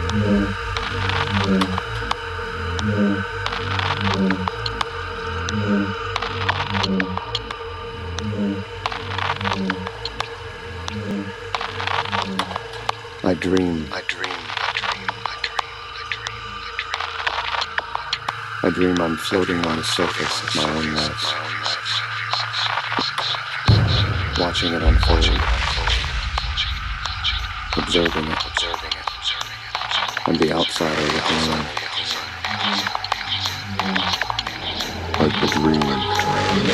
I dream. I dream I'm floating on the surface of my own life, watching it unfold, observing it, and the outsider looking in, like the dream.